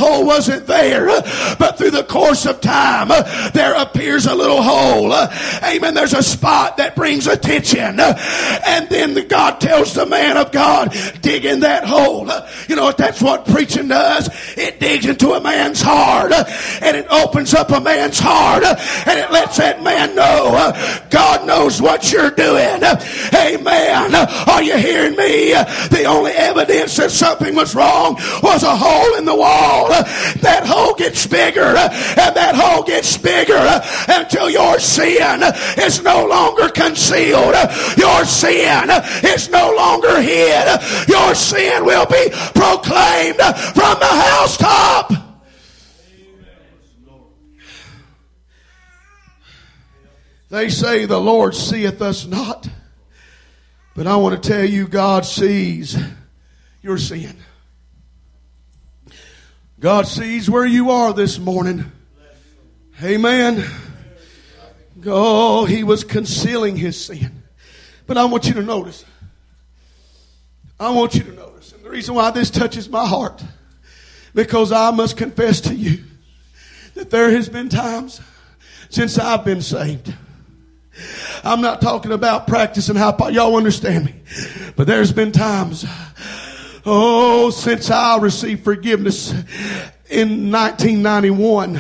hole wasn't there. But through the course of time, there appears a little hole. Amen. There's a spot that brings attention. And then God tells the man of God, dig in that hole. You know what? That's what preaching does. It digs into a man's heart. And it opens up a man's heart. And it lets that man know God knows what you're doing. Amen. Are you hearing me? The only evidence that something was wrong was a hole in the wall. That hole gets bigger. And that hole gets bigger until your sin is no longer concealed. Your sin is no longer hid. Your sin will be proclaimed from the housetop. They say the Lord seeth us not. But I want to tell you, God sees your sin. God sees where you are this morning. Amen. Oh, he was concealing his sin. But I want you to notice. I want you to notice. And the reason why this touches my heart, because I must confess to you that there has been times since I've been saved. I'm not talking about practicing how y'all understand me. But there's been times, since I received forgiveness in 1991,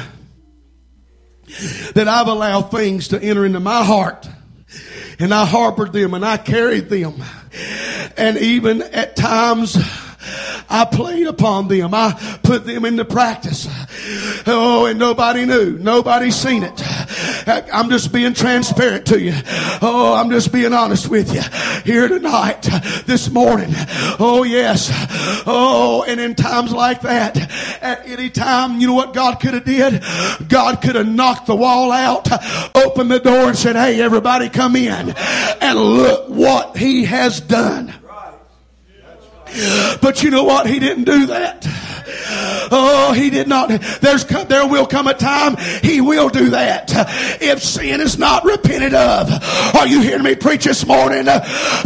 that I've allowed things to enter into my heart. And I harbored them and I carried them. And even at times, I played upon them. I put them into practice. And nobody knew. Nobody seen it. I'm just being transparent to you. I'm just being honest with you. Here tonight, this morning. Oh, yes. And in times like that, at any time, you know what God could have did? God could have knocked the wall out, opened the door and said, hey, everybody come in. And look what he has done. But you know what? He didn't do that. He did not. There will come a time he will do that. If sin is not repented of. Are you hearing me preach this morning?